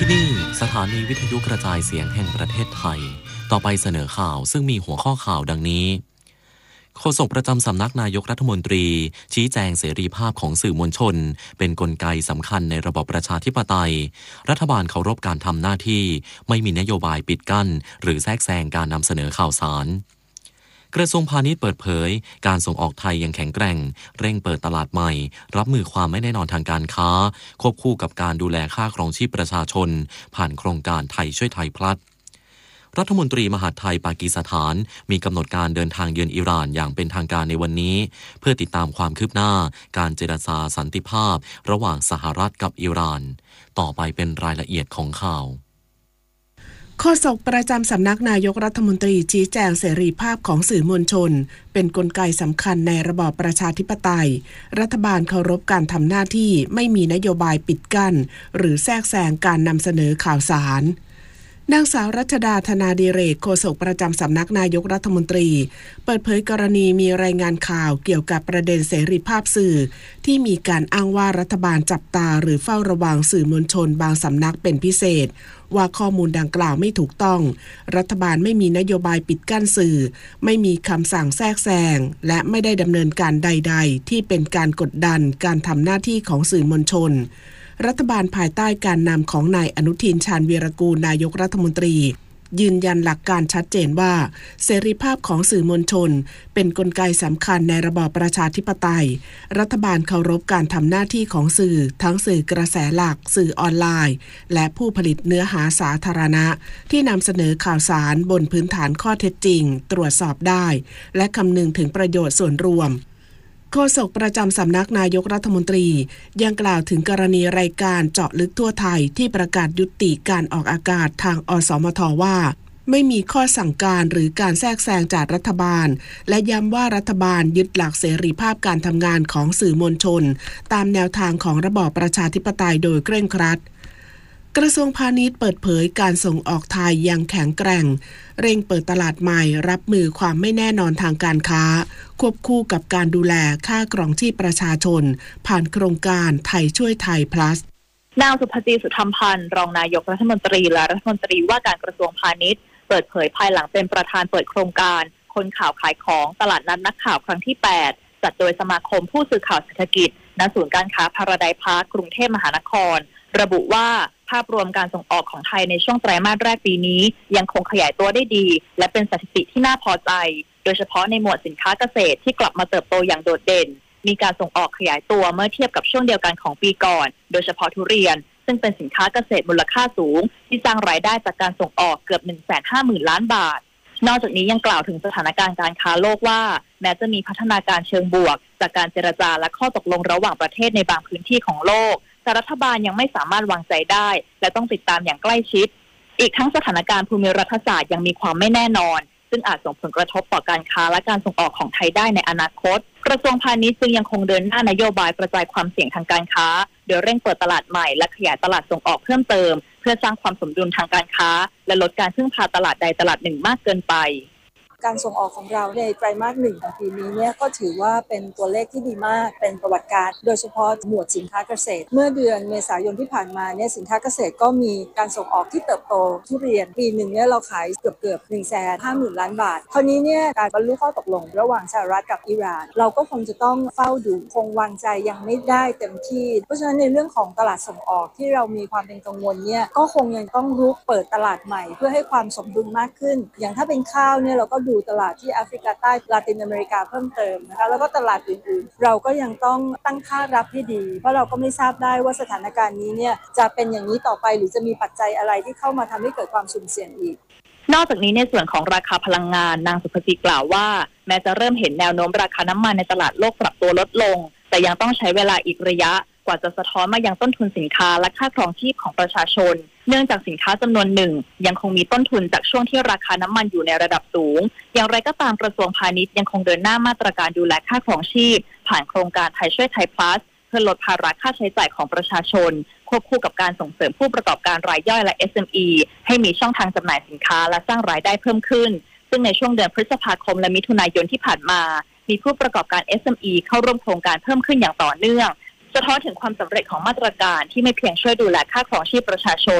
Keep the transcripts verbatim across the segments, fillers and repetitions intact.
ที่นี่สถานีวิทยุกระจายเสียงแห่งประเทศไทยต่อไปเสนอข่าวซึ่งมีหัวข้อข่าวดังนี้โฆษกประจำสำนักนายกรัฐมนตรีชี้แจงเสรีภาพของสื่อมวลชนเป็นกลไกสำคัญในระบอบประชาธิปไตยรัฐบาลเคารพการทำหน้าที่ไม่มีนโยบายปิดกั้นหรือแทรกแซงการนำเสนอข่าวสารกระทรวงพาณิชย์เปิดเผยการส่งออกไทยยังแข็งแกร่งเร่งเปิดตลาดใหม่รับมือความไม่แน่นอนทางการค้าควบคู่กับการดูแลค่าครองชีพประชาชนผ่านโครงการไทยช่วยไทยพลัสรัฐมนตรีมหาดไทยปากีสถานมีกำหนดการเดินทางเยือนอิหร่านอย่างเป็นทางการในวันนี้เพื่อติดตามความคืบหน้าการเจรจาสันติภาพระหว่างสหรัฐกับอิหร่านต่อไปเป็นรายละเอียดของข่าวโฆษกประจำสำนักนายกรัฐมนตรีชี้แจงเสรีภาพของสื่อมวลชนเป็นกลไกสำคัญในระบอบประชาธิปไตยรัฐบาลเคารพการทำหน้าที่ไม่มีนโยบายปิดกั้นหรือแทรกแซงการนำเสนอข่าวสารนางสาวรัชดาธนาดิเรกโฆษกประจำสำนักนายกรัฐมนตรีเปิดเผยกรณีมีรายงานข่าวเกี่ยวกับประเด็นเสรีภาพสื่อที่มีการอ้างว่ารัฐบาลจับตาหรือเฝ้าระวังสื่อมวลชนบางสำนักเป็นพิเศษว่าข้อมูลดังกล่าวไม่ถูกต้องรัฐบาลไม่มีนโยบายปิดกั้นสื่อไม่มีคำสั่งแทรกแซงและไม่ได้ดำเนินการใดๆที่เป็นการกดดันการทำหน้าที่ของสื่อมวลชนรัฐบาลภายใต้การนำของนายอนุทินชาญวีรกูลนายกรัฐมนตรียืนยันหลักการชัดเจนว่าเสรีภาพของสื่อมวลชนเป็นกลไกสำคัญในระบอบประชาธิปไตยรัฐบาลเคารพการทำหน้าที่ของสื่อทั้งสื่อกระแสหลักสื่อออนไลน์และผู้ผลิตเนื้อหาสาธารณะที่นำเสนอข่าวสารบนพื้นฐานข้อเท็จจริงตรวจสอบได้และคำนึงถึงประโยชน์ส่วนรวมโฆษกประจำสำนักนายกรัฐมนตรียังกล่าวถึงกรณีรายการเจาะลึกทั่วไทยที่ประกาศยุติการออกอากาศทางอสมทว่าไม่มีข้อสั่งการหรือการแทรกแซงจากรัฐบาลและย้ำว่ารัฐบาลยึดหลักเสรีภาพการทำงานของสื่อมวลชนตามแนวทางของระบอบประชาธิปไตยโดยเคร่งครัดกระทรวงพาณิชย์เปิดเผยการส่งออกไทยยังแข็งแกร่งเร่งเปิดตลาดใหม่รับมือความไม่แน่นอนทางการค้าควบคู่กับการดูแลค่าครองชีพประชาชนผ่านโครงการไทยช่วยไทย plus นางสุภจีสุธรรมพันธ์รองนายกรัฐมนตรีและรัฐมนตรีว่าการกระทรวงพาณิชย์เปิดเผยภายหลังเป็นประธานเปิดโครงการคนข่าวขายของตลาดนัดนักข่าวครั้งที่แปดจัดโดยสมาคมผู้สื่อข่าวเศรษฐกิจณศูนย์การค้าพาราไดซ์พาร์คกรุงเทพมหานครระบุว่าภาพรวมการส่งออกของไทยในช่วงไตรมาสแรกปีนี้ยังคงขยายตัวได้ดีและเป็นสถิติที่น่าพอใจโดยเฉพาะในหมวดสินค้าเกษตรที่กลับมาเติบโตอย่างโดดเด่นมีการส่งออกขยายตัวเมื่อเทียบกับช่วงเดียวกันของปีก่อนโดยเฉพาะทุเรียนซึ่งเป็นสินค้าเกษตรมูลค่าสูงที่สร้างรายได้จากการส่งออกเกือบ หนึ่งแสนห้าหมื่น ล้านบาทนอกจากนี้ยังกล่าวถึงสถานการณ์การค้าโลกว่าแม้จะมีพัฒนาการเชิงบวกจากการเจรจาและข้อตกลงระหว่างประเทศในบางพื้นที่ของโลกแต่รัฐบาลยังไม่สามารถวางใจได้และต้องติดตามอย่างใกล้ชิดอีกทั้งสถานการณ์ภูมิรัฐศาสตร์ยังมีความไม่แน่นอนซึ่งอาจส่งผลกระทบต่อการค้าและการส่งออกของไทยได้ในอนาคตกระทรวงพาณิชย์จึงยังคงเดินหน้านโยบายกระจายความเสี่ยงทางการค้าโดยเร่งเปิดตลาดใหม่และขยายตลาดส่งออกเพิ่มเติมเพื่อสร้างความสมดุลทางการค้าและลดการพึ่งพาตลาดใดตลาดหนึ่งมากเกินไปการส่งออกของเราในไตรมาสหนึ่งของปีนี้เนี่ยก็ถือว่าเป็นตัวเลขที่ดีมากเป็นประวัติการโดยเฉพาะหมวดสินค้าเกษตรเมื่อเดือนเมษายนที่ผ่านมาเนี่ยสินค้าเกษตรก็มีการส่งออกที่เติบโตทุเรียนปีหนึ่งเนี่ยเราขายเกือบเกือบหนึ่งแสนห้าหมื่นล้านบาทคราวนี้เนี่ยการบรรลุข้อตกลงระหว่างสหรัฐกับอิหร่านเราก็คงจะต้องเฝ้าดูคงวางใจยังไม่ได้เต็มที่เพราะฉะนั้นในเรื่องของตลาดส่งออกที่เรามีความเป็นกังวลเนี่ยก็คงยังต้องรุกเปิดตลาดใหม่เพื่อให้ความสมดุลมากขึ้นอย่างถ้าเป็นข้าวเนี่ยเราก็ดูตลาดที่แอฟริกาใต้ลาตินอเมริกาเพิ่มเติมนะคะแล้วก็ตลาดอื่นๆเราก็ยังต้องตั้งค่ารับให้ดีเพราะเราก็ไม่ทราบได้ว่าสถานการณ์นี้เนี่ยจะเป็นอย่างนี้ต่อไปหรือจะมีปัจจัยอะไรที่เข้ามาทำให้เกิดความสุ่มเสี่ยงอีกนอกจากนี้ในส่วนของราคาพลังงานนางสุภจีกล่าวว่าแม้จะเริ่มเห็นแนวโน้มราคาน้ำมันในตลาดโลกปรับตัวลดลงแต่ยังต้องใช้เวลาอีกระยะกว่าจะสะท้อนมายังต้นทุนสินค้าและค่าครองชีพของประชาชนเนื่องจากสินค้าจำนวนหนึ่งยังคงมีต้นทุนจากช่วงที่ราคาน้ำมันอยู่ในระดับสูงอย่างไรก็ตามกระทรวงพาณิชย์ยังคงเดินหน้ามาตรการดูแลค่าครองชีพผ่านโครงการไทยช่วยไทย plus เพื่อลดภาระค่าใช้จ่ายของประชาชนควบคู่กับการส่งเสริมผู้ประกอบการรายย่อยและ เอส เอ็ม อี ให้มีช่องทางจำหน่ายสินค้าและสร้างรายได้เพิ่มขึ้นซึ่งในช่วงเดือนพฤษภาคมและมิถุนายนที่ผ่านมามีผู้ประกอบการ เอส เอ็ม อี เข้าร่วมโครงการเพิ่มขึ้นอย่างต่อเนื่องสะท้อนถึงความสำเร็จของมาตรการที่ไม่เพียงช่วยดูแลค่าครองชีพประชาชน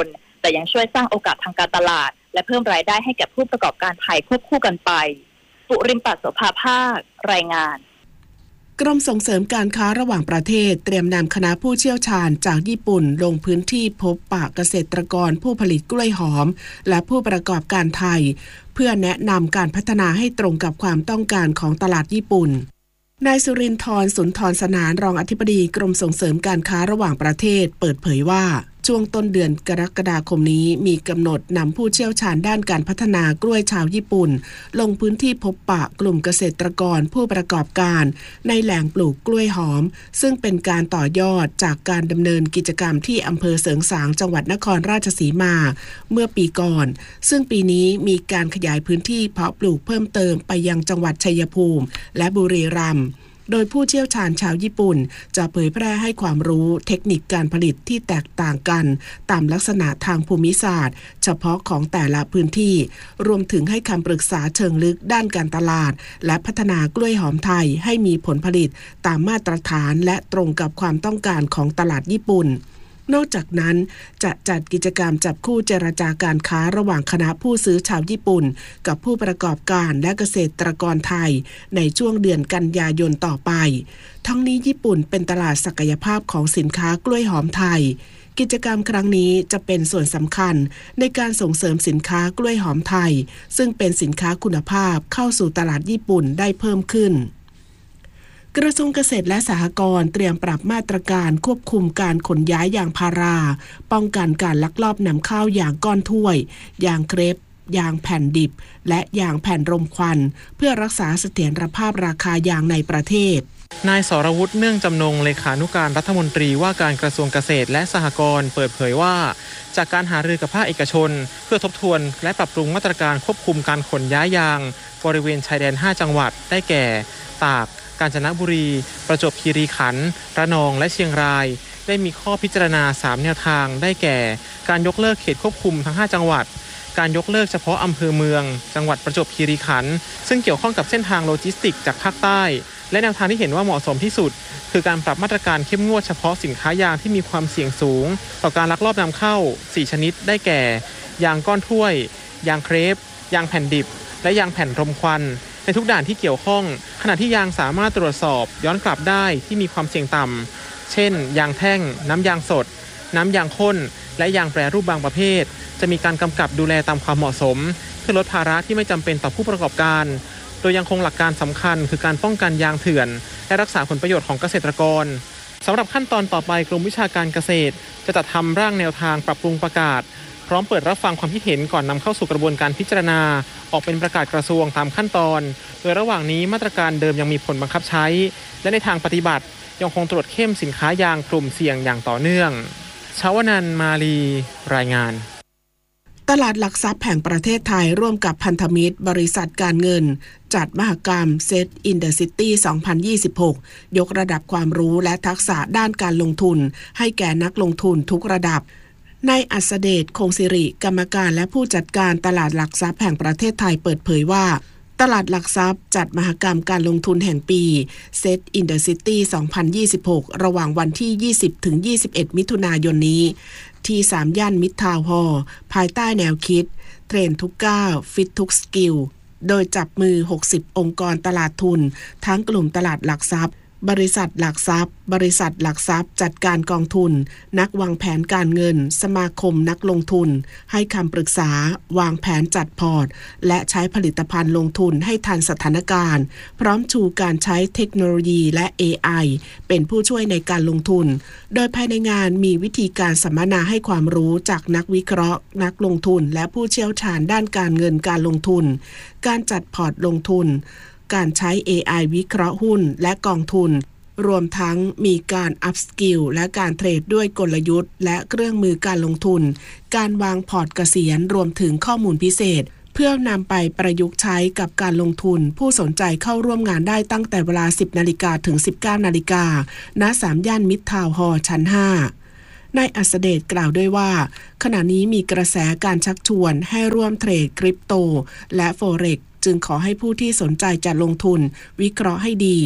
แต่ยังช่วยสร้างโอกาสทางการตลาดและเพิ่มรายได้ให้แก่ผู้ประกอบการไทยควบคู่กันไปปุริมปัสโสภาภาครายงานกรมส่งเสริมการค้าระหว่างประเทศเตรียมนำคณะผู้เชี่ยวชาญจากญี่ปุ่นลงพื้นที่พบปะเกษตรกรผู้ผลิตกล้วยหอมและผู้ประกอบการไทยเพื่อแนะนำการพัฒนาให้ตรงกับความต้องการของตลาดญี่ปุ่นนายสุรินทร์สุนทรสนานรองอธิบดีกรมส่งเสริมการค้าระหว่างประเทศเปิดเผยว่าช่วงต้นเดือนกรกฎาคมนี้มีกำหนดนำผู้เชี่ยวชาญด้านการพัฒนากล้วยชาวญี่ปุ่นลงพื้นที่พบปะกลุ่มเกษตรกรผู้ประกอบการในแหล่งปลูกกล้วยหอมซึ่งเป็นการต่อยอดจากการดำเนินกิจกรรมที่อำเภอเสริงสางจังหวัดนครราชสีมาเมื่อปีก่อนซึ่งปีนี้มีการขยายพื้นที่เพาะปลูกเพิ่มเติมไปยังจังหวัดชัยภูมิและบุรีรัมย์โดยผู้เชี่ยวชาญชาวญี่ปุ่นจะเผยแพร่ให้ความรู้เทคนิคการผลิตที่แตกต่างกันตามลักษณะทางภูมิศาสตร์เฉพาะของแต่ละพื้นที่รวมถึงให้คำปรึกษาเชิงลึกด้านการตลาดและพัฒนากล้วยหอมไทยให้มีผลผลิตตามมาตรฐานและตรงกับความต้องการของตลาดญี่ปุ่นนอกจากนั้นจะจัดกิจกรรมจับคู่เจรจาการค้าระหว่างคณะผู้ซื้อชาวญี่ปุ่นกับผู้ประกอบการและเกษตรกรไทยในช่วงเดือนกันยายนต่อไปทั้งนี้ญี่ปุ่นเป็นตลาดศักยภาพของสินค้ากล้วยหอมไทยกิจกรรมครั้งนี้จะเป็นส่วนสำคัญในการส่งเสริมสินค้ากล้วยหอมไทยซึ่งเป็นสินค้าคุณภาพเข้าสู่ตลาดญี่ปุ่นได้เพิ่มขึ้นกระทรวงเกษตรและสหกรณ์เตรียมปรับมาตรการควบคุมการขนย้ายยางพาราป้องกันการลักลอบนำเข้ายางก้อนถ้วยยางเครปยางแผ่นดิบและยางแผ่นรมควันเพื่อรักษาเสถียรภาพราคายางในประเทศนายสรวุฒิเนื่องจำนงเลขานุการรัฐมนตรีว่าการกระทรวงเกษตรและสหกรณ์เปิดเผยว่าจากการหารือกับภาคเอกชนเพื่อทบทวนและปรับปรุงมาตรการควบคุมการขนย้ายยางบริเวณชายแดนห้าจังหวัดได้แก่ตากกาญจนบุรีประจวบคีรีขันธ์ระนองและเชียงรายได้มีข้อพิจารณาสามแนวทางได้แก่การยกเลิกเขตควบคุมทั้งห้าจังหวัดการยกเลิกเฉพาะอำเภอเมืองจังหวัดประจวบคีรีขันธ์ซึ่งเกี่ยวข้องกับเส้นทางโลจิสติกจากภาคใต้และแนวทางที่เห็นว่าเหมาะสมที่สุดคือการปรับมาตรการเข้มงวดเฉพาะสินค้ายางที่มีความเสี่ยงสูงต่อการลักลอบนำเข้าสี่ชนิดได้แก่ยางก้อนถ้วยยางเครปยางแผ่นดิบและยางแผ่นรมควันในทุกด่านที่เกี่ยวข้องขณะที่ยางสามารถตรวจสอบย้อนกลับได้ที่มีความเสี่ยงต่ำเช่นยางแท่งน้ำยางสดน้ำยางข้นและยางแปรรูปบางประเภทจะมีการกำกับดูแลตามความเหมาะสมเพื่อลดภาระที่ไม่จำเป็นต่อผู้ประกอบการโดยยังคงหลักการสำคัญคือการป้องกันยางเถื่อนและรักษาผลประโยชน์ของเกษตรกรสำหรับขั้นตอนต่อไปกรมวิชาการเกษตรจะจัดทำร่างแนวทางปรับปรุงประกาศพร้อมเปิดรับฟังความคิดเห็นก่อนนำเข้าสู่กระบวนการพิจารณาออกเป็นประกาศกระทรวงตามขั้นตอนโดยระหว่างนี้มาตรการเดิมยังมีผลบังคับใช้และในทางปฏิบัติยังคงตรวจเข้มสินค้ายางกลุ่มเสี่ยงอย่างต่อเนื่องชวนันท์มาลีรายงานตลาดหลักทรัพย์แห่งประเทศไทยร่วมกับพันธมิตรบริษัทการเงินจัดมหกรรม Set in the City สองพันยี่สิบหกยกระดับความรู้และทักษะด้านการลงทุนให้แก่นักลงทุนทุกระดับนายอัศเดชคงศิริกรรมการและผู้จัดการตลาดหลักทรัพย์แห่งประเทศไทยเปิดเผยว่าตลาดหลักทรัพย์จัดมหกรรมการลงทุนแห่งปี Set in the City สองพันยี่สิบหกระหว่างวันที่ ยี่สิบถึงยี่สิบเอ็ด มิถุนายนนี้ที่สามย่านมิตรทาวน์ฮอลล์ภายใต้แนวคิดเทรนทุกก้าวฟิตทุกสกิลโดยจับมือหกสิบองค์กรตลาดทุนทั้งกลุ่มตลาดหลักทรัพย์บริษัทหลักทรัพย์บริษัทหลักทรัพย์จัดการกองทุนนักวางแผนการเงินสมาคมนักลงทุนให้คำปรึกษาวางแผนจัดพอร์ตและใช้ผลิตภัณฑ์ลงทุนให้ทันสถานการณ์พร้อมชูการใช้เทคโนโลยีและ เอ ไอ เป็นผู้ช่วยในการลงทุนโดยภายในงานมีวิธีการสัมมนาให้ความรู้จากนักวิเคราะห์นักลงทุนและผู้เชี่ยวชาญด้านการเงินการลงทุนการจัดพอร์ตลงทุนการใช้ เอ ไอ วิเคราะห์หุ้นและกองทุนรวมทั้งมีการอัพสกิลและการเทรดด้วยกลยุทธ์และเครื่องมือการลงทุนการวางพอร์ตเกษียณรวมถึงข้อมูลพิเศษเพื่อนำไปประยุกต์ใช้กับการลงทุนผู้สนใจเข้าร่วมงานได้ตั้งแต่เวลา สิบนาฬิกาถึง สิบเก้านาฬิกาณสามย่านมิตรทาวน์ฮอลล์ชั้นห้านายอัศเดชกล่าวด้วยว่าขณะนี้มีกระแสการชักชวนให้ร่วมเทรดคริปโตและโฟเร็กซ์จึงขอให้ผู้ที่สนใจจะลงทุนวิเคราะห์ให้ดี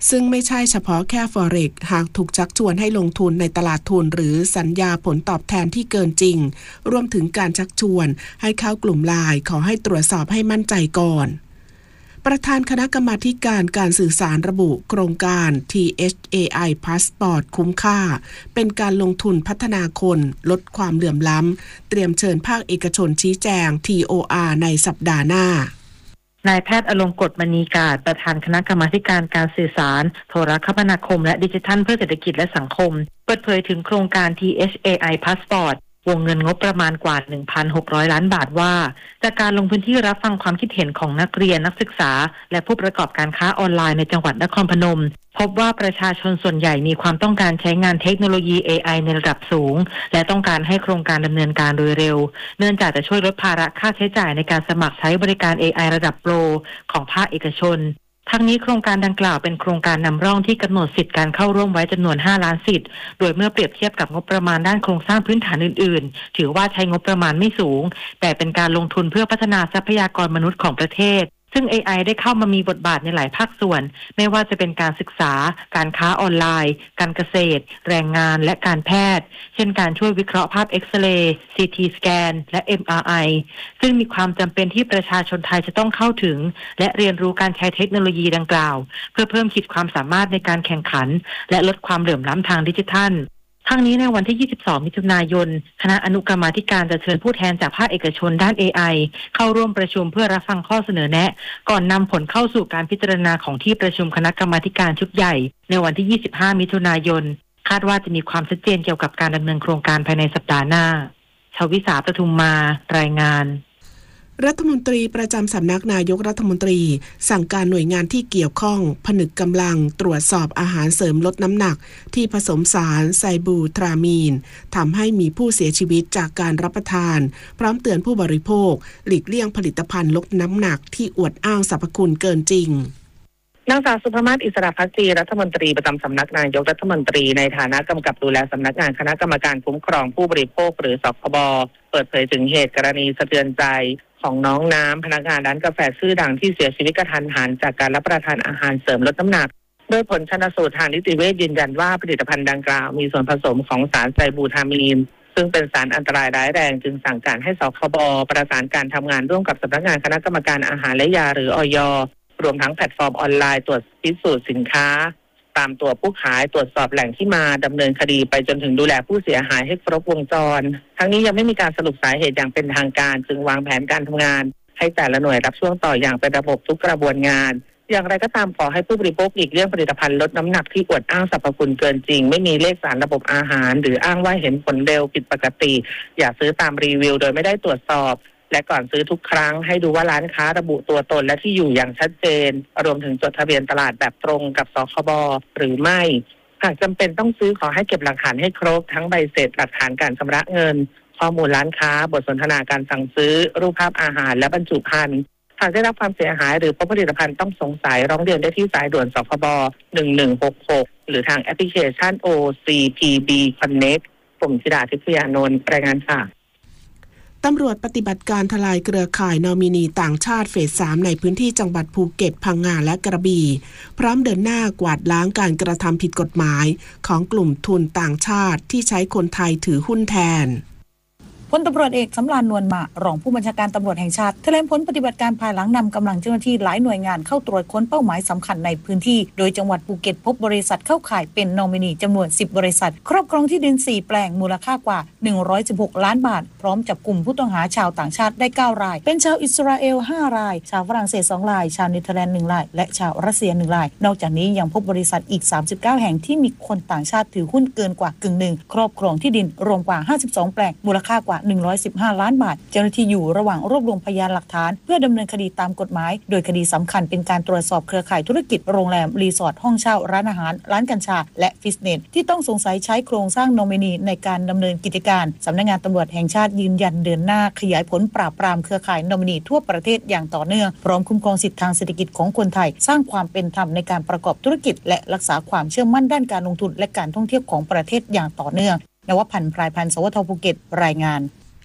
ซึ่งไม่ใช่เฉพาะแค่ Forex หากถูกชักชวนให้ลงทุนในตลาดทุนหรือสัญญาผลตอบแทนที่เกินจริงรวมถึงการชักชวนให้เข้ากลุ่ม ไลน์ ขอให้ตรวจสอบให้มั่นใจก่อนประธานคณะกรรมาธิการการสื่อสารระบุโครงการ ที เอช เอ ไอ Passport คุ้มค่าเป็นการลงทุนพัฒนาคนลดความเหลื่อมล้ำเตรียมเชิญภาคเอกชนชี้แจง ที โอ อาร์ ในสัปดาห์หน้านายแพทย์อลงกฎมณีกาจประธานคณะกรรมาการการสื่อสารโทรคมนาคมและดิจิทัลเพื่อเศรษฐกิจและสังคมเปิดเผยถึงโครงการ ที เอช เอ ไอ Passport วงเงินงบประมาณกว่า หนึ่งพันหกร้อย ล้านบาทว่าจากการลงพื้นที่รับฟังความคิดเห็นของนักเรียนนักศึกษาและผู้ประกอบการค้าออนไลน์ในจังหวัดนครพนมพบว่าประชาชนส่วนใหญ่มีความต้องการใช้งานเทคโนโลยี เอ ไอ ในระดับสูงและต้องการให้โครงการดำเนินการโดยเร็วเนื่องจากจะช่วยลดภาระค่าใช้จ่ายในการสมัครใช้บริการ เอ ไอ ระดับโปรของภาคเอกชนทั้งนี้โครงการดังกล่าวเป็นโครงการนำร่องที่กำหนดสิทธิการเข้าร่วมไว้จำนวนห้าล้านสิทธิ์โดยเมื่อเปรียบเทียบกับงบประมาณด้านโครงสร้างพื้นฐานอื่นๆถือว่าใช้งบประมาณไม่สูงแต่เป็นการลงทุนเพื่อพัฒนาทรัพยากรมนุษย์ของประเทศซึ่ง เอ ไอ ได้เข้ามามีบทบาทในหลายภาคส่วนไม่ว่าจะเป็นการศึกษาการค้าออนไลน์การเกษตรแรงงานและการแพทย์เช่นการช่วยวิเคราะห์ภาพเอ็กซเรย์ ซี ที สแกนและ เอ็ม อาร์ ไอ ซึ่งมีความจำเป็นที่ประชาชนไทยจะต้องเข้าถึงและเรียนรู้การใช้เทคโนโลยีดังกล่าวเพื่อเพิ่มขีดความสามารถในการแข่งขันและลดความเหลื่อมล้ำทางดิจิทัลทั้งนี้ในวันที่ยี่สิบสองมิถุนายนคณะอนุกรรมาธิการจะเชิญผู้แทนจากภาคเอกชนด้าน เอ ไอ เข้าร่วมประชุมเพื่อรับฟังข้อเสนอแนะก่อนนำผลเข้าสู่การพิจารณาของที่ประชุมคณะกรรมาธิการชุดใหญ่ในวันที่ยี่สิบห้ามิถุนายนคาดว่าจะมีความชัดเจนเกี่ยวกับการดำเนินโครงการภายในสัปดาห์หน้าชวิสาปทุมมารายงานรัฐมนตรีประจำสำนักนายกรัฐมนตรีสั่งการหน่วยงานที่เกี่ยวข้องผนึกกำลังตรวจสอบอาหารเสริมลดน้ำหนักที่ผสมสารไซบูทรามีนทำให้มีผู้เสียชีวิตจากการรับประทานพร้อมเตือนผู้บริโภคหลีกเลี่ยงผลิตภัณฑ์ลดน้ำหนักที่อวดอ้างสรรพคุณเกินจริงนางสาวสุภมาศอิสระพักดีรัฐมนตรีประจำสำนักนายกรัฐมนตรีในฐานะกำกับดูแลสำนักงานคณะกรรมการคุ้มครองผู้บริโภคหรือสคบเปิดเผยถึงเหตุกรณีสะเทือนใจของน้องน้ำพนักงานร้านกาแฟชื่อดังที่เสียชีวิตกระทันหันจากการรับประทานอาหารเสริมลดน้ำหนักโดยผลชันสูตรทางนิติเวชยืนยันว่าผลิตภัณฑ์ดังกล่าวมีส่วนผสมของสารไซบูทามีนซึ่งเป็นสารอันตรายร้ายแรงจึงสั่งการให้สคบประสานการทำงานร่วมกับสำนักงานคณะกรรมการอาหารและยาหรืออย.รวมทั้งแพลตฟอร์มออนไลน์ตรวจพิสูจน์สินค้าตามตัวผู้ขายตรวจสอบแหล่งที่มาดำเนินคดีไปจนถึงดูแลผู้เสียหายให้ครบวงจรทั้งนี้ยังไม่มีการสรุปสาเหตุอย่างเป็นทางการจึงวางแผนการทำงานให้แต่ละหน่วยรับช่วงต่ออย่างเป็นระบบทุกกระบวนงานอย่างไรก็ตามขอให้ผู้บริโภคหลีกเลี่ยงผลิตภัณฑ์ลดน้ำหนักที่อวดอ้างสรรพคุณเกินจริงไม่มีเลขสารระบบอาหารหรืออ้างว่าเห็นผลเร็วผิดปกติอย่าซื้อตามรีวิวโดยไม่ได้ตรวจสอบและก่อนซื้อทุกครั้งให้ดูว่าร้านค้าระบุตัวตนและที่อยู่อย่างชัดเจนรวมถึงจดทะเบียนตลาดแบบตรงกับสคบหรือไม่หากจำเป็นต้องซื้อขอให้เก็บหลักฐานให้ครบทั้งใบเสร็จหลักฐานการชำระเงินข้อมูลร้านค้าบทสนทนาการสั่งซื้อรูปภาพอาหารและบรรจุภัณฑ์หากได้รับความเสียหายหรือพบผลิตภัณฑ์ต้องสงสัยร้องเรียนได้ที่สายด่วนสคบหนึ่งหนึ่งหกหกหรือทางแอปพลิเคชัน โอ ซี พี บี Connect ผมธิดาทิพยานนท์รายงานค่ะตำรวจปฏิบัติการทลายเครือข่ายนอมินีต่างชาติเฟสสามในพื้นที่จังหวัดภูเก็ตพังงาและกระบี่พร้อมเดินหน้ากวาดล้างการกระทำผิดกฎหมายของกลุ่มทุนต่างชาติที่ใช้คนไทยถือหุ้นแทนพลตำรวจเอกสำราญนวลมารองผู้บัญชาการตำรวจแห่งชาติแถลงผลปฏิบัติการภายหลังนำกำลังเจ้าหน้าที่หลายหน่วยงานเข้าตรวจค้นเป้าหมายสำคัญในพื้นที่โดยจังหวัดภูเก็ตพบบริษัทเข้าข่ายเป็นนอมินีจำนวนสิบบริษัทครอบครองที่ดินสี่แปลงมูลค่ากว่าหนึ่งร้อยสิบหกล้านบาทพร้อมจับกลุ่มผู้ต้องหาชาวต่างชาติได้เก้ารายเป็นชาวอิสราเอลห้ารายชาวฝรั่งเศสสองรายชาวเนเธอร์แลนด์หนึ่งรายและชาวรัสเซียหนึ่งรายนอกจากนี้ยังพบบริษัทอีกสามสิบเก้าแห่งที่มีคนต่างชาติถือหุ้นเกินกว่ากึ่งหนึ่งครอบครองที่ดินรวมกว่าห้าสิบสองแปลงมูลค่ากว่าหนึ่งร้อยสิบห้าล้านบาทเจ้าหน้าที่อยู่ระหว่างรวบรวมพยานหลักฐานเพื่อดำเนินคดีตามกฎหมายโดยคดีสำคัญเป็นการตรวจสอบเครือข่ายธุรกิจโรงแรมรีสอร์ทห้องเช่าร้านอาหารร้านกัญชาและฟิตเนสที่ต้องสงสัยใช้โครงสร้างนอมินีในการดำเนินกิจการสำนักงานตำรวจแห่งชาติยืนยันเดินหน้าขยายผลปราบปรามเครือข่ายนอมินีทั่วประเทศอย่างต่อเนื่องพร้อมคุ้มครองสิทธิทางเศรษฐกิจของคนไทยสร้างความเป็นธรรมในการประกอบธุรกิจและรักษาความเชื่อมั่นด้านการลงทุนและการท่องเที่ยวของประเทศอย่างต่อเนื่องนวพันธ์ พรายพันธ์ สวทภูเก็ตรายงาน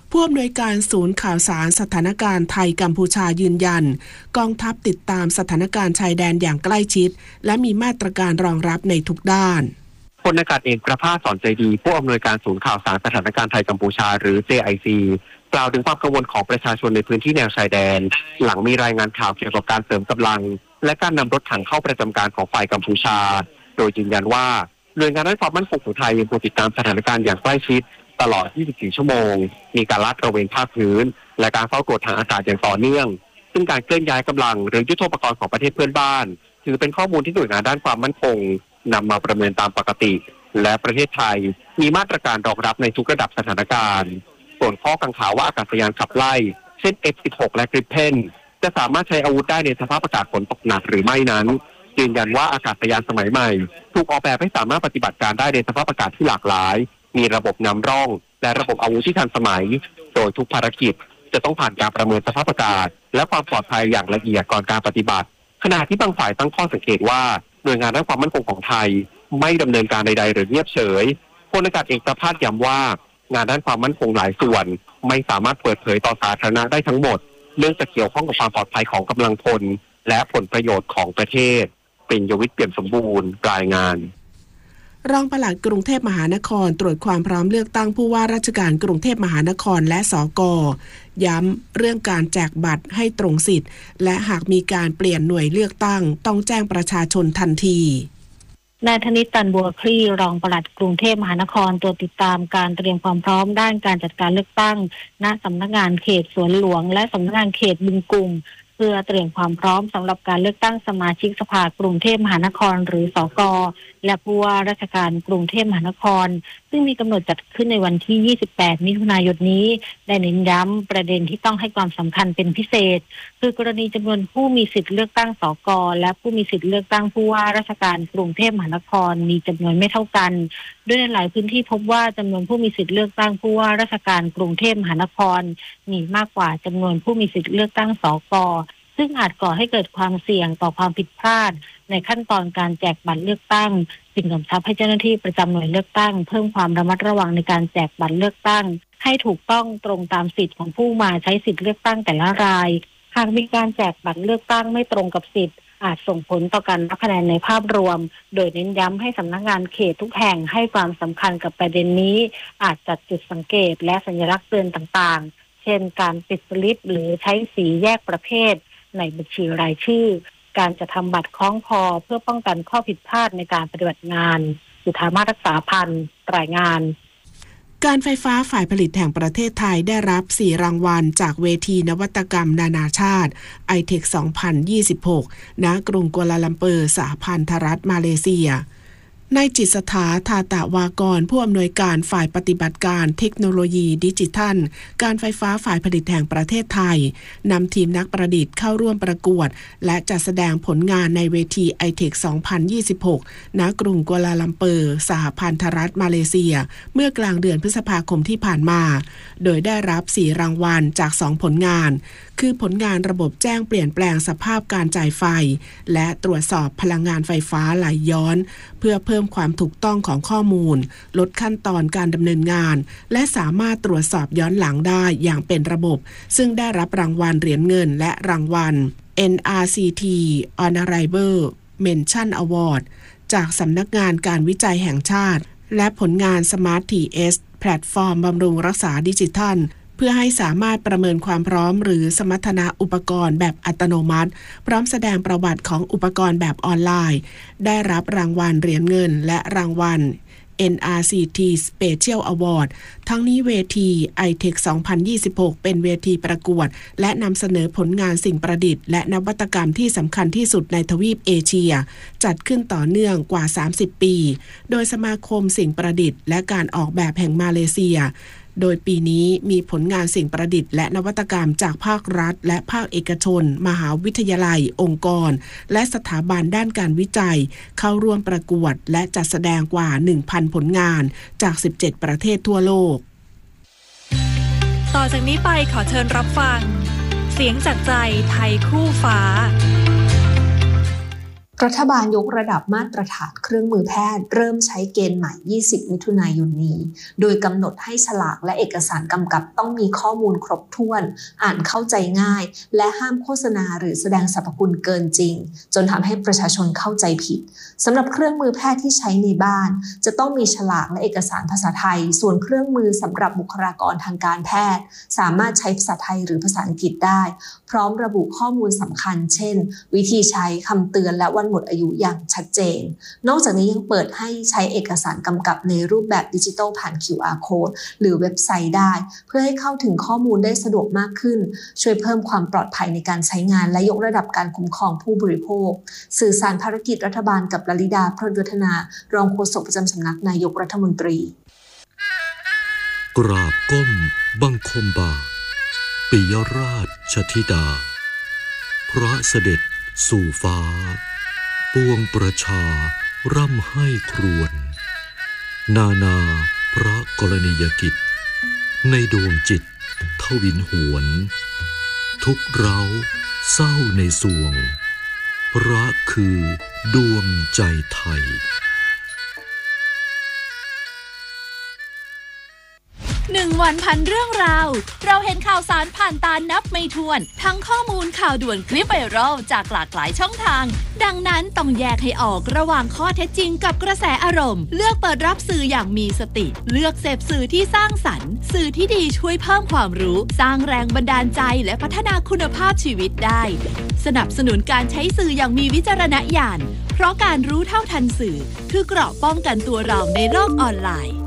ผู้อำนวยการศูนย์ข่าวสารสถานการณ์ไทยกัมพูชายืนยันกองทัพติดตามสถานการณ์ชายแดนอย่างใกล้ชิดและมีมาตรการรองรับในทุกด้านพลอากาศเอกประภาสสอนใจดีผู้อำนวยการศูนย์ข่าวสารสถานการณ์ไทยกัมพูชาหรือ เจ ไอ ซี กล่าวถึงความกังวลของประชาชนในพื้นที่แนวชายแดนหลังมีรายงานข่าวเกี่ยวกับการเสริมกำลังและการนำรถถังเข้าประจำการของฝ่ายกัมพูชาโดยยืนยันว่าหน่วยงานด้านความมั่นคงของไทยยังคงติดตามสถานการณ์อย่างใกล้ชิดตลอดยี่สิบสี่ชั่วโมงมีการลาดตระเวนภาคพื้นและการเฝ้าตรวจทางอากาศอย่างต่อเนื่องซึ่งการเคลื่อนย้ายกำลังหรือยุทโธปกรณ์ของประเทศเพื่อนบ้านถือเป็นข้อมูลที่หน่วยงานด้านความมั่นคงนำมาประเมินตามปกติและประเทศไทยมีมาตรการรองรับในทุกระดับสถานการณ์ส่วนข้อกังขาว่าอากาศยานขับไล่เช่น เอฟ สิบหก และ Gripen จะสามารถใช้อาวุธได้ในสภาพอากาศฝนตกหนักหรือไม่นั้นยืนยันว่าอากาศยานสมัยใหม่ถูกออกแบบให้สามารถปฏิบัติการได้ในสภาพอากาศที่หลากหลายมีระบบนำร่องและระบบอาวุธที่ทันสมัยโดยทุกภารกิจจะต้องผ่านการประเมินสภาพอากาศและความปลอดภัยอย่างละเอียดก่อนการปฏิบัติขณะที่บางฝ่ายตั้งข้อสังเกตว่าหน่วยงานด้านความมั่นคงของไทยไม่ดำเนินการใดๆหรือเงียบเฉยพลอากาศเอกประภาสย้ำว่างานด้านความมั่นคงหลายส่วนไม่สามารถเปิดเผยต่อสาธารณะได้ทั้งหมดเนื่องจากเกี่ยวข้องกับความปลอดภัยของกำลังพลและผลประโยชน์ของประเทศเป็นยวิทย์เปี่ยมสมบูรณ์รายงานรองปลัดกรุงเทพมหานครตรวจความพร้อมเลือกตั้งผู้ว่าราชการกรุงเทพมหานครและสก.ย้ำเรื่องการแจกบัตรให้ตรงสิทธิ์และหากมีการเปลี่ยนหน่วยเลือกตั้งต้องแจ้งประชาชนทันทีนายธนิต ตันบัวคลี่รองปลัดกรุงเทพมหานครตรวจติดตามการเตรียมความพร้อมด้านการจัดการเลือกตั้งณสำนักงานเขตสวนหลวงและสำนักงานเขตบึงกุ่มเพื่อเตรียมความพร้อมสำหรับการเลือกตั้งสมาชิกสภากรุงเทพมหานครหรือสก.และผู้ว่าราชการกรุงเทพมหานครซึ่งมีกำหนดจัดขึ้นในวันที่ยี่สิบแปดมิถุนายนนี้ได้เน้นย้ำประเด็นที่ต้องให้ความสำคัญเป็นพิเศษคือกรณีจำนวนผู้มีสิทธิเลือกตั้งสก.และผู้มีสิทธิเลือกตั้งผู้ว่าราชการกรุงเทพมหานครมีจำนวนไม่เท่ากันด้วยในหลายพื้นที่พบว่าจำนวนผู้มีสิทธิเลือกตั้งผู้ว่าราชการกรุงเทพมหานครมีมากกว่าจำนวนผู้มีสิทธิเลือกตั้งสก.ซึ่งอาจก่อให้เกิดความเสี่ยงต่อความผิดพลาดในขั้นตอนการแจกบัตรเลือกตั้งจึงกำชับให้เจ้าหน้าที่ประจำหน่วยเลือกตั้งเพิ่มความระมัดระวังในการแจกบัตรเลือกตั้งให้ถูกต้องตรงตามสิทธิของผู้มาใช้สิทธิเลือกตั้งแต่ละรายหากมีการแจกบัตรเลือกตั้งไม่ตรงกับสิทธิอาจส่งผลต่อการนับคะแนนในภาพรวมโดยเน้นย้ำให้สำนักงานเขตทุกแห่งให้ความสำคัญกับประเด็นนี้อาจจัดจุดสังเกตและสัญลักษณ์เตือนต่างๆเช่นการติดสลิปหรือใช้สีแยกประเภทในบัญชีรายชื่อการจะทำบัตรคล้องคอเพื่อป้องกันข้อผิดพลาดในการปฏิบัติงานสุธามาศรักษาพันธ์รายงานการไฟฟ้าฝ่ายผลิตแห่งประเทศไทยได้รับสี่รางวัลจากเวทีนวัตกรรมนานาชาติ ไอ เทค สองพันยี่สิบหก ณ กรุงกัวลาลัมเปอร์สหพันธรัฐมาเลเซียนายจิตสถาทาตะวากรผู้อำนวยการฝ่ายปฏิบัติการเทคโนโลยีดิจิทัลการไฟฟ้าฝ่ายผลิตแห่งประเทศไทยนำทีมนักประดิษฐ์เข้าร่วมประกวดและจัดแสดงผลงานในเวที ไอ เทค สองพันยี่สิบหก ณ กรุงกัวลาลัมเปอร์สหพันธรัฐมาเลเซียเมื่อกลางเดือนพฤษภาคมที่ผ่านมาโดยได้รับสี่รางวัลจากสองผลงานคือผลงานระบบแจ้งเปลี่ยนแปลงสภาพการจ่ายไฟและตรวจสอบพลังงานไฟฟ้าไหลย้อนเพื่อเพิ่มความถูกต้องของข้อมูลลดขั้นตอนการดำเนินงานและสามารถตรวจสอบย้อนหลังได้อย่างเป็นระบบซึ่งได้รับรางวัลเหรียญเงินและรางวัล เอ็น อาร์ ซี ที Honorable Mention Award จากสำนักงานการวิจัยแห่งชาติและผลงาน Smart ที เอส แพลตฟอร์มบำรุงรักษาดิจิทัลเพื่อให้สามารถประเมินความพร้อมหรือสมรรถนะอุปกรณ์แบบอัตโนมัติพร้อมแสดงประวัติของอุปกรณ์แบบออนไลน์ได้รับรางวัลเหรียญเงินและรางวัล เอ็น อาร์ ซี ที Special Award ทั้งนี้เวที ไอ เทค สองพันยี่สิบหก เป็นเวทีประกวดและนำเสนอผลงานสิ่งประดิษฐ์และนวัตกรรมที่สำคัญที่สุดในทวีปเอเชียจัดขึ้นต่อเนื่องกว่าสามสิบปีโดยสมาคมสิ่งประดิษฐ์และการออกแบบแห่งมาเลเซียโดยปีนี้มีผลงานสิ่งประดิษฐ์และนวัตกรรมจากภาครัฐและภาคเอกชนมหาวิทยาลัยองค์กรและสถาบันด้านการวิจัยเข้าร่วมประกวดและจัดแสดงกว่า หนึ่งพัน ผลงานจากสิบเจ็ดประเทศทั่วโลกต่อจากนี้ไปขอเชิญรับฟังเสียงจากใจไทยคู่ฟ้ารัฐบาลยกระดับมาตรฐานเครื่องมือแพทย์เริ่มใช้เกณฑ์ใหม่ยี่สิบมิถุนายนนี้โดยกำหนดให้ฉลากและเอกสารกำกับต้องมีข้อมูลครบถ้วนอ่านเข้าใจง่ายและห้ามโฆษณาหรือแสดงสรรพคุณเกินจริงจนทำให้ประชาชนเข้าใจผิดสำหรับเครื่องมือแพทย์ที่ใช้ในบ้านจะต้องมีฉลากและเอกสารภาษาไทยส่วนเครื่องมือสำหรับบุคลากรทางการแพทย์สามารถใช้ภาษาไทยหรือภาษาอังกฤษได้พร้อมระบุข้อมูลสำคัญเช่นวิธีใช้คำเตือนและวันหมดอายุอย่างชัดเจนนอกจากนี้ยังเปิดให้ใช้เอกสารกำกับในรูปแบบดิจิทัลผ่าน คิว อาร์ Code หรือเว็บไซต์ได้เพื่อให้เข้าถึงข้อมูลได้สะดวกมากขึ้นช่วยเพิ่มความปลอดภัยในการใช้งานและยกระดับการคุ้มครองผู้บริโภคสื่อสารภารกิจรัฐบาลกับลลิดาพรหมวัฒนารองโฆษกประจำสำนักนายกรัฐมนตรีกราบก้มบังคมบาทปิยราชธิดาพระเสด็จสู่ฟ้าปวงประชาร่ำให้ครวญนานาพระกรณียกิจในดวงจิตทวินหวนทุกเร้าเศร้าในสวงพระคือดวงใจไทยหนึ่งวันพันเรื่องราวเราเห็นข่าวสารผ่านตานับไม่ถ้วนทั้งข้อมูลข่าวด่วนคลิปไวรัลจากหลากหลายช่องทางดังนั้นต้องแยกให้ออกระหว่างข้อเท็จจริงกับกระแสอารมณ์เลือกเปิดรับสื่ออย่างมีสติเลือกเสพสื่อที่สร้างสรรค์สื่อที่ดีช่วยเพิ่มความรู้สร้างแรงบันดาลใจและพัฒนาคุณภาพชีวิตได้สนับสนุนการใช้สื่ออย่างมีวิจารณญาณเพราะการรู้เท่าทันสื่อคือเกราะป้องกันตัวเราในโลกออนไลน์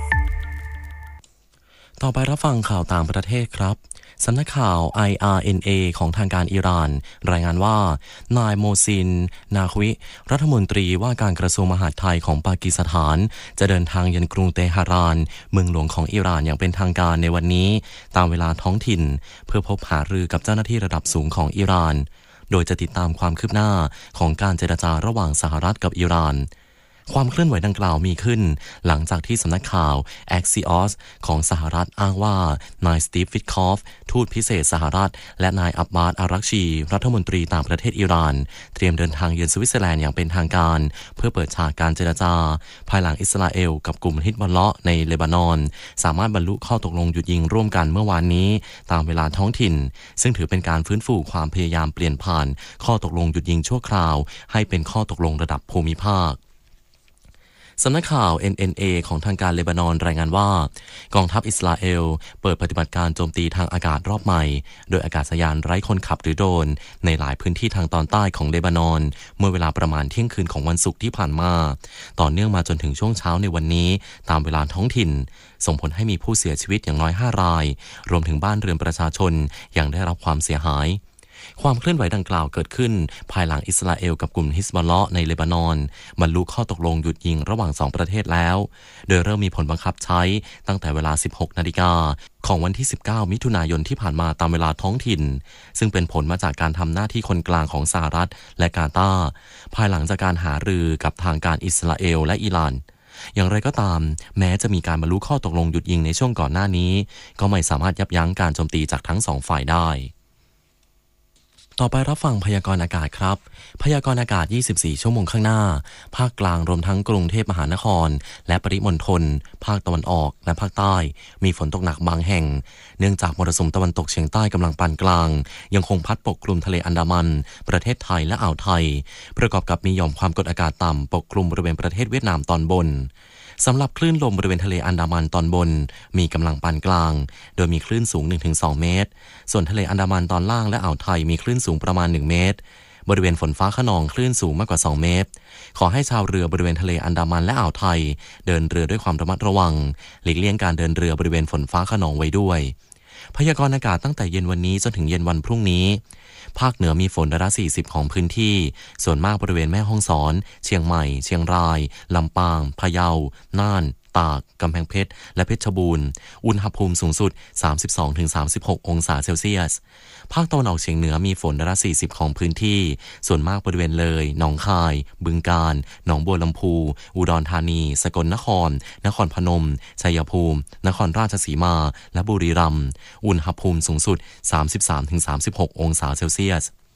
ต่อไปรับฟังข่าวต่างประเทศครับสำนักข่าว ไอ อาร์ เอ็น เอ ของทางการอิหร่านรายงานว่านายโมซิน นาควิรัฐมนตรีว่าการกระทรวงมหาดไทยของปากีสถานจะเดินทางยังกรุงเตหะรานเมืองหลวงของอิหร่านอย่างเป็นทางการในวันนี้ตามเวลาท้องถิ่นเพื่อพบหารือกับเจ้าหน้าที่ระดับสูงของอิหร่านโดยจะติดตามความคืบหน้าของการเจรจาระหว่างสหรัฐกับอิหร่านความเคลื่อนไหวดังกล่าวมีขึ้นหลังจากที่สำนักข่าว Axios ของสหรัฐอ้างว่านายสตีฟ วิทคอฟทูตพิเศษสหรัฐและนายอับบาส อารักชีรัฐมนตรีต่างประเทศอิหร่านเตรียมเดินทางเยือนสวิตเซอร์แลนด์อย่างเป็นทางการเพื่อเปิดฉากการเจรจาภายหลังอิสราเอลกับกลุ่มฮิซบอลเลาะห์ในเลบานอนสามารถบรรลุข้อตกลงหยุดยิงร่วมกันเมื่อวานนี้ตามเวลาท้องถิ่นซึ่งถือเป็นการฟื้นฟูความพยายามเปลี่ยนผ่านข้อตกลงหยุดยิงชั่วคราวให้เป็นข้อตกลงระดับภูมิภาคสำนักข่าว เอ็น เอ็น เอ ของทางการเลบานอนรายงานว่ากองทัพอิสราเอลเปิดปฏิบัติการโจมตีทางอากาศรอบใหม่โดยอากาศยานไร้คนขับหรือโดรนในหลายพื้นที่ทางตอนใต้ของเลบานอนเมื่อเวลาประมาณเที่ยงคืนของวันศุกร์ที่ผ่านมาต่อเนื่องมาจนถึงช่วงเช้าในวันนี้ตามเวลาท้องถิ่นส่งผลให้มีผู้เสียชีวิตอย่างน้อยห้ารายรวมถึงบ้านเรือนประชาชนยังได้รับความเสียหายความเคลื่อนไหวดังกล่าวเกิดขึ้นภายหลังอิสราเอลกับกลุ่มฮิซบอลเลาะห์ในเลบานอนบรรลุข้อตกลงหยุดยิงระหว่างสองประเทศแล้วโดยเริ่มมีผลบังคับใช้ตั้งแต่เวลา สิบหกนาฬิกาของวันที่สิบเก้ามิถุนายนที่ผ่านมาตามเวลาท้องถิ่นซึ่งเป็นผลมาจากการทำหน้าที่คนกลางของสหรัฐและกาตาร์ภายหลังจากการหารือกับทางการอิสราเอลและอิหร่านอย่างไรก็ตามแม้จะมีการบรรลุข้อตกลงหยุดยิงในช่วงก่อนหน้านี้ก็ไม่สามารถยับยั้งการโจมตีจากทั้งสองฝ่ายได้ต่อไปรับฟังพยากรณ์อากาศครับพยากรณ์อากาศยี่สิบสี่ชั่วโมงข้างหน้าภาคกลางรวมทั้งกรุงเทพมหานครและปริมณฑลภาคตะวันออกและภาคใต้มีฝนตกหนักบางแห่งเนื่องจากมรสุมตะวันตกเฉียงใต้กำลังปานกลางยังคงพัดปกคลุมทะเลอันดามันประเทศไทยและอ่าวไทยประกอบกับมีหย่อมความกดอากาศต่ำปกคลุมบริเวณประเทศเวียดนามตอนบนสำหรับคลื่นลมบริเวณทะเลอันดามันตอนบนมีกำลังปานกลางโดยมีคลื่นสูง หนึ่งถึงสอง เมตรส่วนทะเลอันดามันตอนล่างและอ่าวไทยมีคลื่นสูงประมาณหนึ่งเมตรบริเวณฝนฟ้าคะนองคลื่นสูงมากกว่าสองเมตรขอให้ชาวเรือบริเวณทะเลอันดามันและอ่าวไทยเดินเรือด้วยความระมัดระวังหลีกเลี่ยงการเดินเรือบริเวณฝนฟ้าคะนองไว้ด้วยพยากรณ์อากาศตั้งแต่เย็นวันนี้จนถึงเย็นวันพรุ่งนี้ภาคเหนือมีฝนร้อยละสี่สิบของพื้นที่ส่วนมากบริเวณแม่ฮ่องสอนเชียงใหม่เชียงรายลำปางพะเยาน่านตากกำแพงเพชรและเพชรบูรณ์อุณหภูมิสูงสุด สามสิบสองถึงสามสิบหก องศาเซลเซียสภาคตะวันออกเฉียงเหนือมีฝนร้อยละสี่สิบของพื้นที่ส่วนมากบริเวณเลยหนองคายบึงกาฬหนองบัวลำพูอุดรธานีสกลนครนครพนมชัยภูมินครราชสีมาและบุรีรัมย์อุณหภูมิสูงสุด สามสิบสามถึงสามสิบหก องศาเซลเซียส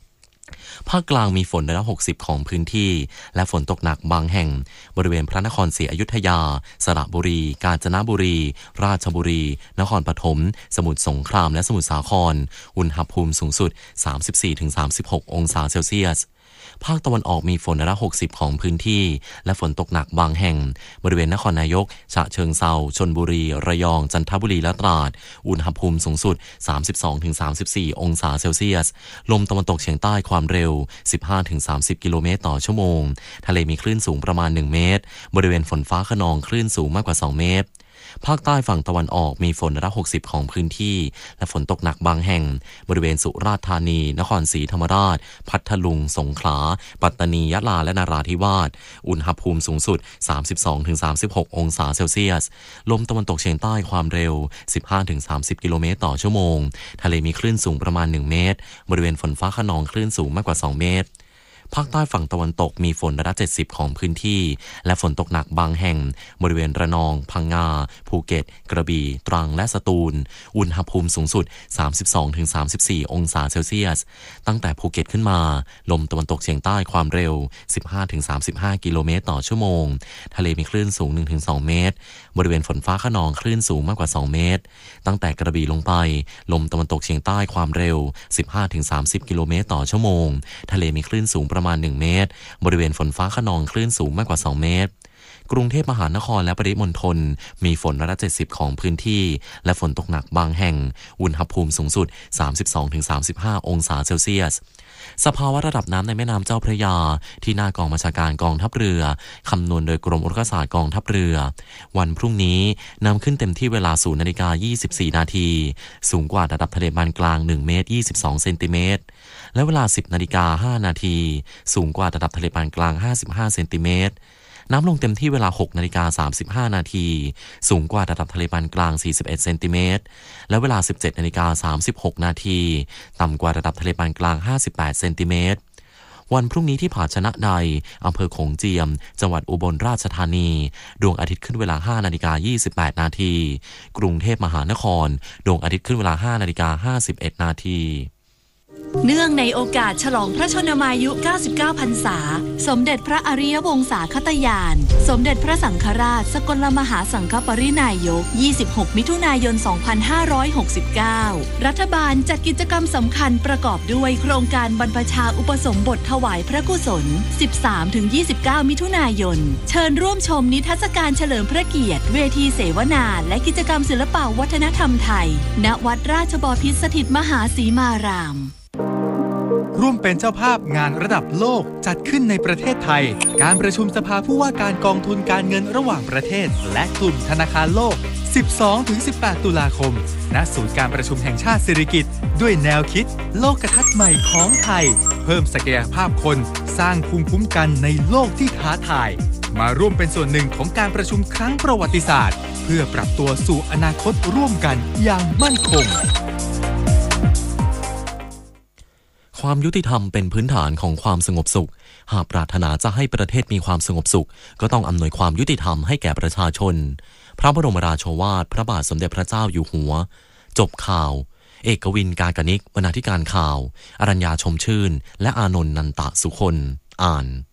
ภาคกลางมีฝนร้อยละหกสิบของพื้นที่และฝนตกหนักบางแห่งบริเวณพระนครศรีอยุธยาสระบุรีกาญจนบุรีราชบุรีนครปฐมสมุทรสงครามและสมุทรสาครอุณหภูมิสูงสุด สามสิบสี่ถึงสามสิบหก องศาเซลเซียสภาคตะวันออกมีฝนร้อยละหกสิบของพื้นที่และฝนตกหนักบางแห่งบริเวณนครนายกฉะเชิงเทราชลบุรีระยองจันทบุรีและตราดอุณหภูมิสูงสุด สามสิบสองถึงสามสิบสี่ องศาเซลเซียสลมตะวันตกเฉียงใต้ความเร็ว สิบห้าถึงสามสิบ กิโลเมตรต่อชั่วโมงทะเลมีคลื่นสูงประมาณหนึ่งเมตรบริเวณฝนฟ้าคะนองคลื่นสูงมากกว่าสองเมตรภาคใต้ฝั่งตะวันออกมีฝนร้อยละหกสิบของพื้นที่และฝนตกหนักบางแห่งบริเวณสุราษฎร์ธานีนครศรีธรรมราชพัทลุงสงขลาปัตตานียะลาและนราธิวาสอุณหภูมิสูงสุด สามสิบสองถึงสามสิบหก องศาเซลเซียสลมตะวันตกเฉียงใต้ความเร็ว สิบห้าถึงสามสิบ กิโลเมตรต่อชั่วโมงทะเลมีคลื่นสูงประมาณหนึ่งเมตรบริเวณฝนฟ้าคะนองคลื่นสูงมากกว่าสองเมตรภาคใต้ฝั่งตะวันตกมีฝนร้อยละเจ็ดสิบของพื้นที่และฝนตกหนักบางแห่งบริเวณระนองพังงาภูเก็ตกระบี่ตรังและสตูลอุณหภูมิสูงสุด สามสิบสองถึงสามสิบสี่ องศาเซลเซียสตั้งแต่ภูเก็ตขึ้นมาลมตะวันตกเฉียงใต้ความเร็ว สิบห้าถึงสามสิบห้า กิโลเมตรต่อชั่วโมงทะเลมีคลื่นสูง หนึ่งถึงสอง เมตรบริเวณฝนฟ้าคะนองคลื่นสูงมากกว่าสองเมตรตั้งแต่กระบี่ลงไปลมตะวันตกเฉียงใต้ความเร็ว สิบห้าถึงสามสิบ กิโลเมตรต่อชั่วโมงทะเลมีคลื่นสูงประมาณหนึ่งเมตรบริเวณฝนฟ้าคะนองคลื่นสูงมากกว่าสองเมตรกรุงเทพมหานครและปริมณฑลมีฝนร้อยละเจ็ดสิบของพื้นที่และฝนตกหนักบางแห่งอุณหภูมิสูงสุด สามสิบสองถึงสามสิบห้า องศาเซลเซียสสภาวะระดับน้ำในแม่น้ำเจ้าพระยาที่หน้ากองบัญชาการกองทัพเรือคำนวณโดยกรมอุทกศาสตร์กองทัพเรือวันพรุ่งนี้นำขึ้นเต็มที่เวลา ศูนย์นาฬิกายี่สิบสี่ นาทีสูงกว่าระดับทะเลปานกลางหนึ่งเมตรยี่สิบสองเซนติเมตรและเวลา สิบนาฬิกาห้า นาทีสูงกว่าระดับทะเลปานกลางห้าสิบห้าเซนติเมตรน้ำลงเต็มที่เวลา หกนาฬิกาสามสิบห้า นาทีสูงกว่าระดับทะเลปานกลางสี่สิบเอ็ดเซนติเมตรและเวลา สิบเจ็ดนาฬิกาสามสิบหก นาทีต่ำกว่าระดับทะเลปานกลางห้าสิบแปดเซนติเมตรวันพรุ่งนี้ที่ผาชนะใดอำเภอโขงเจียมจังหวัดอุบลราชธานีดวงอาทิตย์ขึ้นเวลา ห้านาฬิกายี่สิบแปด นาทีกรุงเทพมหานครดวงอาทิตย์ขึ้นเวลา ห้านาฬิกาห้าสิบเอ็ด นาทีเนื่องในโอกาสฉลองพระชนมายุเก้าสิบเก้าพรรษาสมเด็จพระอริยวงศาคตญาณสมเด็จพระสังฆราชสกลมหาสังฆปรินายกยี่สิบหกมิถุนายนสองพันห้าร้อยหกสิบเก้ารัฐบาลจัดกิจกรรมสำคัญประกอบด้วยโครงการบรรพชาอุปสมบทถวายพระกุศล สิบสามถึงยี่สิบเก้า มิถุนายนเชิญร่วมชมนิทรรศการเฉลิมพระเกียรติเวทีเสวนาและกิจกรรมศิลปวัฒนธรรมไทยณวัดราชบพิตรสถิตมหาสีมารามร่วมเป็นเจ้าภาพงานระดับโลกจัดขึ้นในประเทศไทยการประชุมสภาผู้ว่าการกองทุนการเงินระหว่างประเทศและกลุ่มธนาคารโลก สิบสองถึงสิบแปด ตุลาคมณศูนย์การประชุมแห่งชาติสิริกิติ์ด้วยแนวคิดโลกทัศน์ใหม่ของไทยเพิ่มศักยภาพคนสร้างภูมิคุ้มกันในโลกที่ท้าทายมาร่วมเป็นส่วนหนึ่งของการประชุมครั้งประวัติศาสตร์เพื่อปรับตัวสู่อนาคตร่วมกันอย่างมั่นคงความยุติธรรมเป็นพื้นฐานของความสงบสุขหากปรารถนาจะให้ประเทศมีความสงบสุขก็ต้องอำนวยความยุติธรรมให้แก่ประชาชนพระบรมราโชวาทพระบาทสมเด็จพระเจ้าอยู่หัวจบข่าวเอกวินกากนิกบรรณาธิการข่าวอรัญญาชมชื่นและอานนท์นันตะสุคนอ่าน